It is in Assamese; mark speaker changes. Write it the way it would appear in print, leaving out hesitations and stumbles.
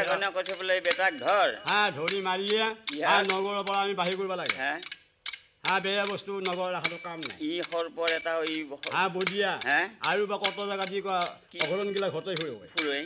Speaker 1: বেঙনা কৈছে বোলে বেটাক ধৰ
Speaker 2: ধৰি মাৰিয়ে নগৰৰ পৰা আমি বাহিৰ কৰিব লাগে বেয়া বস্তু নগৰ ৰখাটো কাম নাই
Speaker 1: ই সৰ্পৰ এটা
Speaker 2: বদিয়া আৰু বা কত জেগা দি অঘৰণগিলা ঘটেই হৈ